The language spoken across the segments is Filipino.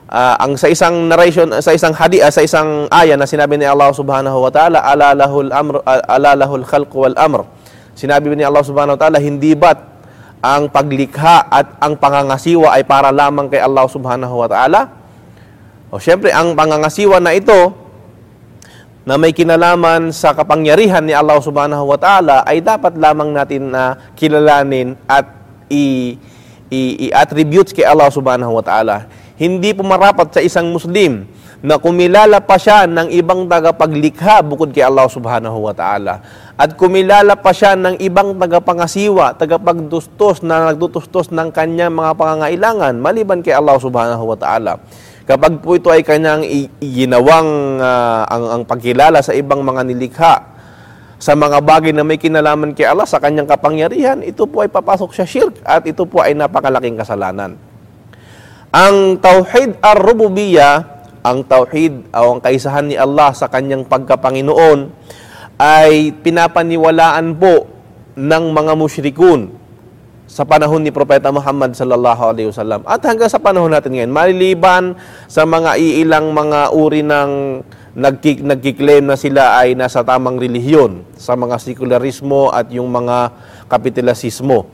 ang sa isang narration, sa isang sa isang aya na sinabi ni Allah subhanahu wa ta'ala, ala lahul khalq wal amr. Sinabi ni Allah subhanahu wa ta'ala, hindi ba't ang paglikha at ang pangangasiwa ay para lamang kay Allah subhanahu wa ta'ala? O syempre, ang pangangasiwa na ito, na may kinalaman sa kapangyarihan ni Allah subhanahu wa ta'ala, ay dapat lamang natin na kilalanin at i-attributes kay Allah subhanahu wa ta'ala. Hindi pumarapat sa isang Muslim na kumilala pa siya ng ibang tagapaglikha bukod kay Allah subhanahu wa ta'ala. At kumilala pa siya ng ibang tagapangasiwa, tagapagtustos na nagtutustos ng kanyang mga pangangailangan maliban kay Allah subhanahu wa ta'ala. Kapag po ito ay kanyang ginawang ang pagkilala sa ibang mga nilikha, sa mga bagay na may kinalaman kay Allah sa kanyang kapangyarihan, ito po ay papasok sa shirk at ito po ay napakalaking kasalanan. Ang tauhid ar-rububiyyah, ang tauhid o ang kaisahan ni Allah sa kanyang pagkapanginoon ay pinapaniwalaan po ng mga musyrikun sa panahon ni Propeta Muhammad sallallahu alaihi wasallam at hanggang sa panahon natin ngayon, maliliban sa mga iilang mga uri ng nagkiklaim na sila ay nasa tamang relihiyon, sa mga sekularismo at yung mga kapitalismo.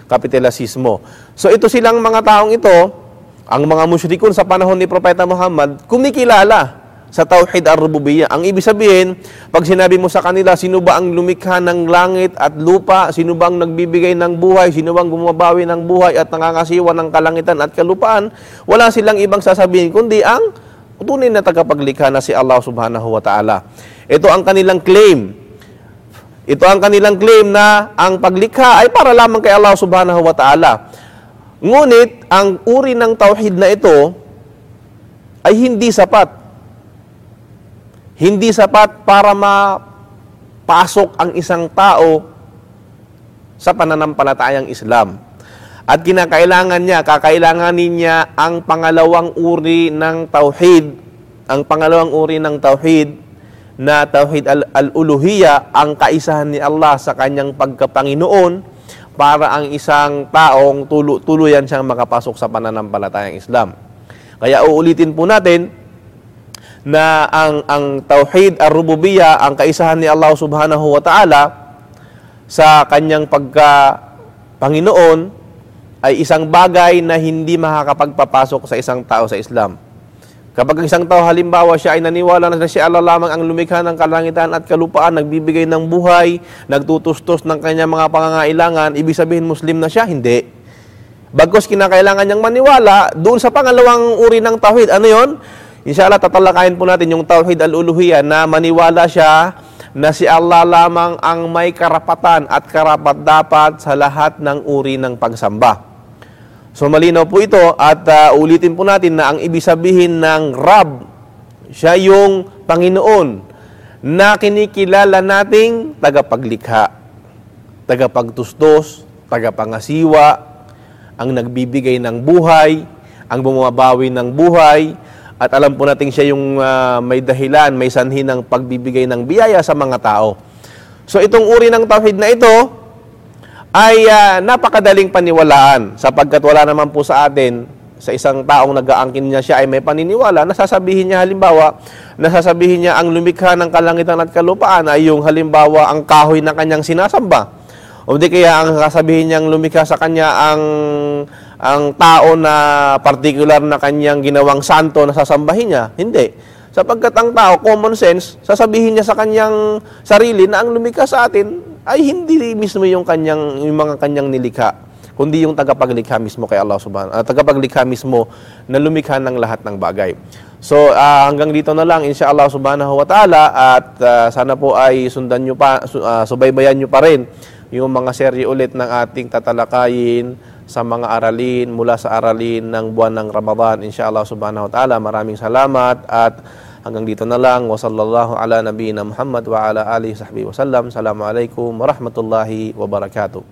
So ito silang mga taong ito, ang mga musyrikun sa panahon ni Propeta Muhammad, kumikilala sa tauhid ar-rububiyyah. Ang ibig sabihin, pag sinabi mo sa kanila, sino ba ang lumikha ng langit at lupa, sino ba ang nagbibigay ng buhay, sino ba ang bumabawi ng buhay at nangangasiwa ng kalangitan at kalupaan, wala silang ibang sasabihin, kundi ang tunay na tagapaglikha na si Allah subhanahu wa ta'ala. Ito ang kanilang claim. Ito ang kanilang claim na ang paglikha ay para lamang kay Allah subhanahu wa ta'ala. Ngunit, ang uri ng tauhid na ito ay hindi sapat. Hindi sapat para mapasok ang isang tao sa pananampalatayang Islam. At kakailanganin niya ang pangalawang uri ng tauhid, na tauhid al-uluhiyya, ang kaisahan ni Allah sa kanyang pagkapanginoon, para ang isang taong tuluyan siyang makapasok sa pananampalatayang Islam. Kaya uulitin po natin na ang tauhid ar-rububiyyah, ang kaisahan ni Allah subhanahu wa ta'ala sa kanyang pagka-Panginoon, ay isang bagay na hindi makakapagpapasok sa isang tao sa Islam. Kapag ang isang tao halimbawa siya ay naniwala na siya Allah lamang ang lumikha ng kalangitan at kalupaan, nagbibigay ng buhay, nagtutustos ng kanyang mga pangangailangan, ibig sabihin Muslim na siya? Hindi. Bagkus kinakailangan niyang maniwala doon sa pangalawang uri ng tauhid. Ano yon? Inshallah, tatalakayin po natin yung tauhid al-uluhiyya, na maniwala siya na si Allah lamang ang may karapatan at karapat-dapat sa lahat ng uri ng pagsamba. So malinaw po ito at ulitin po natin na ang ibig sabihin ng Rab, siya yung Panginoon na kinikilala nating tagapaglikha, tagapagtustos, tagapangasiwa, ang nagbibigay ng buhay, ang bumabawi ng buhay, at alam po natin siya yung may dahilan, may sanhi ng pagbibigay ng biyaya sa mga tao. So itong uri ng tauhid na ito ay napakadaling paniwalaan, sapagkat wala naman po sa atin, sa isang taong nag-aangkin niya siya ay may paniniwala, nasasabihin niya ang lumikha ng kalangitan at kalupaan ay yung halimbawa ang kahoy na kanyang sinasamba. O di kaya ang sasabihin niyang lumikha sa kanya ang tao na particular na kanyang ginawang santo na sasambahin niya. Hindi. Sapagkat ang tao, common sense, sasabihin niya sa kanyang sarili na ang lumikha sa atin ay hindi mismo yung mga kanyang nilikha, kundi yung tagapaglikha mismo kay Allah tagapaglikha mismo na lumikha ng lahat ng bagay. So hanggang dito na lang inshallah subhanahu wa ta'ala, at sana po ay sundan nyo pa, subaybayan nyo pa rin yung mga serye ulit ng ating tatalakayin sa mga aralin mula sa aralin ng buwan ng Ramadan inshallah subhanahu wa ta'ala. Maraming salamat at hanggang dito na lang. Wa sallallahu ala nabiyina Muhammad wa ala alihi sahbihi wa sallam. Assalamualaikum warahmatullahi wabarakatuh.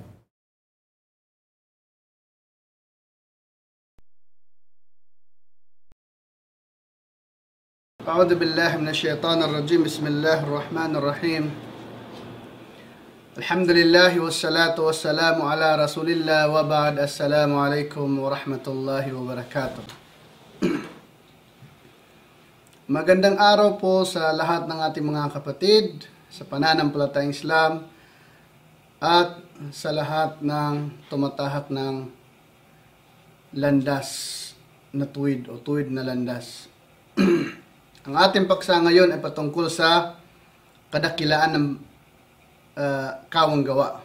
A'udzu billahi minasy syaithanir rajim. Bismillahirrahmanirrahim. Alhamdulillah wassalatu wassalamu ala Rasulillah wa ba'd. Assalamualaikum warahmatullahi wabarakatuh. Magandang araw po sa lahat ng ating mga kapatid sa pananampalatayang Islam at sa lahat ng tumatahak ng landas na tuwid o tuwid na landas. Ang ating paksa ngayon ay patungkol sa kadakilaan ng kawang gawa.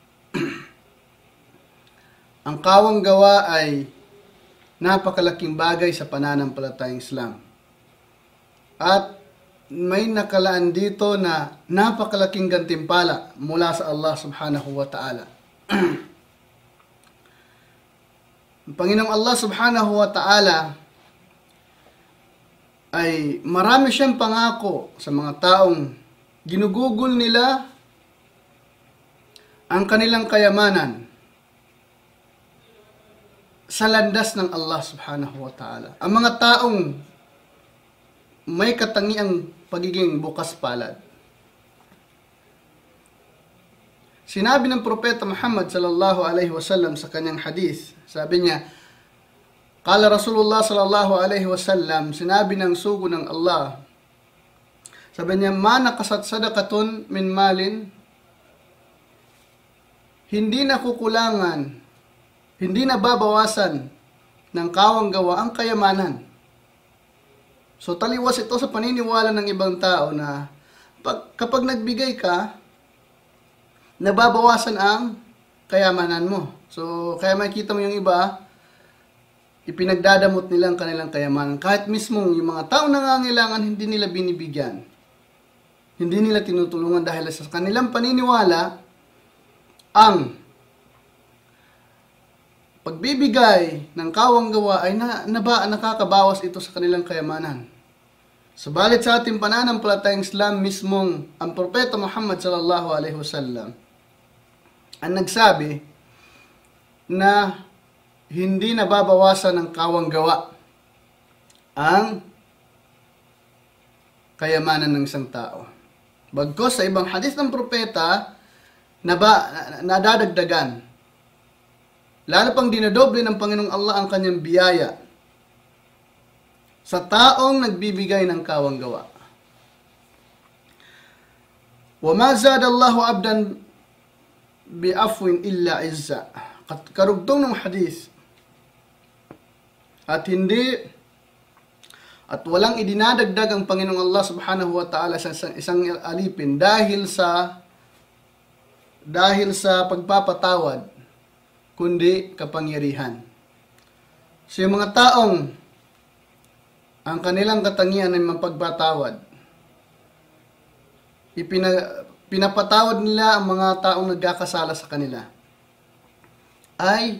Ang kawang gawa ay napakalaking bagay sa pananampalatayang Islam. At may nakalaan dito na napakalaking gantimpala mula sa Allah subhanahu wa ta'ala. Ang Panginoong Allah subhanahu wa ta'ala ay marami siyang pangako sa mga taong ginugugol nila ang kanilang kayamanan sa landas ng Allah subhanahu wa ta'ala. Ang mga taong may katangiang pagiging bukas palad. Sinabi ng Propeta Muhammad sallallahu alaihi wasallam sa kanyang hadith, sabi niya, Qala Rasulullah sallallahu alaihi wasallam, sinabi ng sugo ng Allah, sabi niya, ma nakasat sadaqatun min malin, hindi nakukulangan, hindi nababawasan ng kawang gawa ang kayamanan. So taliwas ito sa paniniwala ng ibang tao na kapag nagbigay ka, nababawasan ang kayamanan mo. So kaya makikita mo yung iba, ipinagdadamot nila ang kanilang kayamanan. Kahit mismo yung mga tao nangangailangan, hindi nila binibigyan. Hindi nila tinutulungan dahil sa kanilang paniniwala, ang pagbibigay ng kawang gawa ay nakakabawas ito sa kanilang kayamanan. Subalit sa ating pananampalatayang Islam mismong ang Propeta Muhammad sallallahu alaihi wasallam ang nagsabi na hindi nababawasan ng kawang gawa ang kayamanan ng isang tao. Bagkus sa ibang hadith ng Propeta nadadagdagan, lalo pang dinadoble ng Panginoong Allah ang kanyang biyaya sa taong nagbibigay ng kawang gawa. Wa ma zada Allahu abdan bi'afwin illa izza. Karugtong ng hadith. At walang idinadagdag ang Panginoong Allah subhanahu wa ta'ala sa isang alipin dahil sa pagpapatawad, kundi kapangyarihan. So yung mga taong ang kanilang katangian ay mapagpatawad, pinapatawad nila ang mga taong nagkakasala sa kanila, ay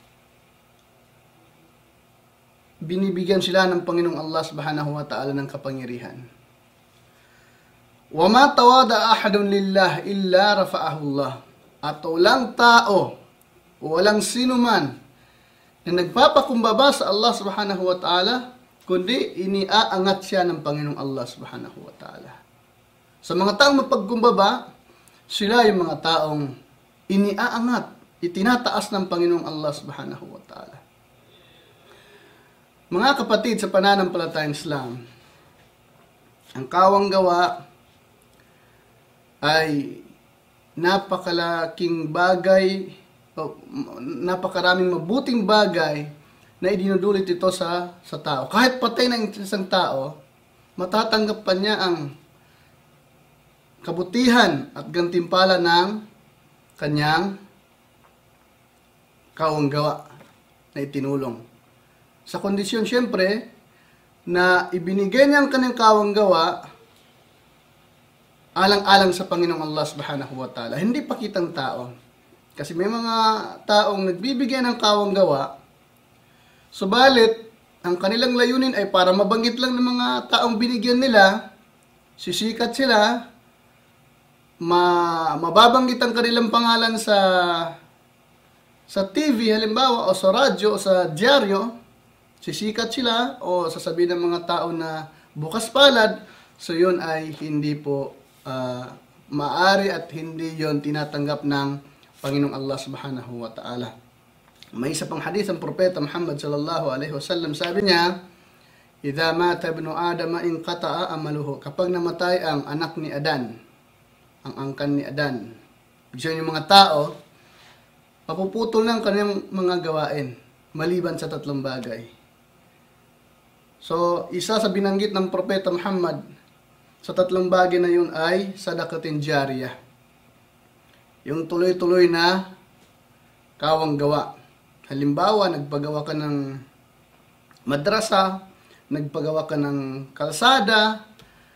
binibigyan sila ng Panginoong Allah subhanahu wa ta'ala ng kapangyarihan. Wa ma tawada ahadun lillah illa rafa'ahu Allah. At walang tao, walang sino man na nagpapakumbaba sa Allah subhanahu wa ta'ala, kundi iniaangat siya ng Panginoong Allah subhanahu wa ta'ala. Sa mga taong mapagkumbaba, sila yung mga taong iniaangat, itinataas ng Panginoong Allah subhanahu wa ta'ala. Mga kapatid sa pananampalatayang Islam, ang kawang gawa ay napakalaking bagay, napakaraming mabuting bagay na idinudulot ito sa tao. Kahit patay ng isang tao, matatanggap pa niya ang kabutihan at gantimpala ng kanyang kawang gawa na itinulong. Sa kondisyon siyempre na ibinigay niya ang kanyang kawang gawa alang-alang sa Panginoong Allah subhanahu wa ta'ala. Hindi pakitang tao. Kasi may mga taong nagbibigay ng kawang gawa, subalit, ang kanilang layunin ay para mabanggit lang ng mga taong binigyan nila, sisikat sila, mababanggit ang kanilang pangalan sa TV halimbawa, o sa radyo, o sa dyaryo, sisikat sila, o sasabihin ng mga tao na bukas palad, so yun ay hindi po maaari at hindi yon tinatanggap ng Panginoong Allah subhanahu wa ta'ala. May isa pang hadith ang Propeta Muhammad sallallahu alaihi wasallam, sabi niya, idza mata ibnu Adam inqata'a amaluhu. Kapag namatay ang anak ni Adan, ang angkan ni Adan, yung mga tao, mapuputol ng kanyang mga gawain maliban sa 3 bagay. So, isa sa binanggit ng Propeta Muhammad sa 3 bagay na yun ay sadaqatin jariyah. Yung tuloy-tuloy na kawang gawa. Halimbawa, nagpagawa ka ng madrasa, nagpagawa ka ng kalsada,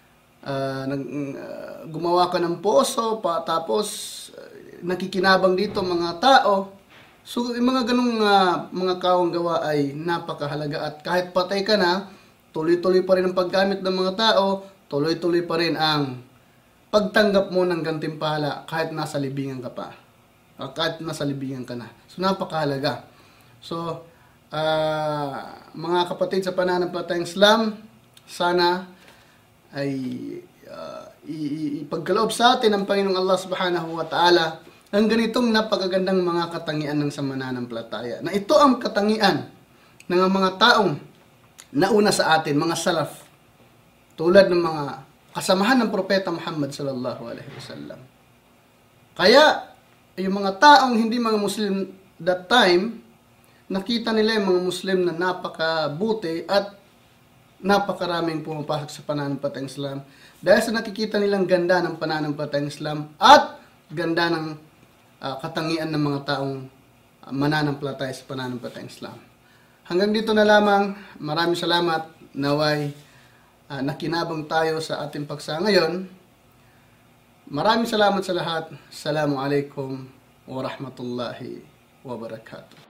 gumawa ka ng poso, tapos nakikinabang dito mga tao. So, yung mga ganung mga kawang gawa ay napakahalaga. At kahit patay ka na, tuloy-tuloy pa rin ang paggamit ng mga tao, tuloy-tuloy pa rin ang pagtanggap mo ng gantimpala kahit nasa libingan ka pa. Kahit nasa libingan ka na. So, napakahalaga. So, mga kapatid sa pananampalatayang Islam, sana ay ipagkaloob sa atin ng Panginoong Allah Subhanahu wa Ta'ala ang ganitong napakagandang mga katangian ng sa mananampalataya. Na ito ang katangian ng mga taong nauna sa atin, mga salaf. Tulad ng mga kasamahan ng Propeta Muhammad sallallahu alaihi wasallam. Kaya, yung mga taong hindi mga Muslim that time, nakita nila yung mga Muslim na napakabuti at napakaraming pumapasok sa pananampalatayang Islam dahil sa nakikita nilang ganda ng pananampalatayang Islam at ganda ng katangian ng mga taong mananampalataya sa pananampalatayang Islam. Hanggang dito na lamang. Maraming salamat. Naway nakinabang tayo sa ating paksa ngayon. Maraming salamat sa lahat. Assalamualaikum warahmatullahi wabarakatuh.